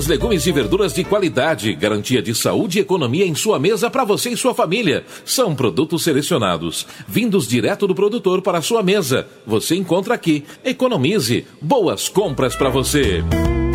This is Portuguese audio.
Frutas, legumes e verduras de qualidade, garantia de saúde e economia em sua mesa para você e sua família. São produtos selecionados, vindos direto do produtor para a sua mesa. Você encontra aqui. Economize. Boas compras para você.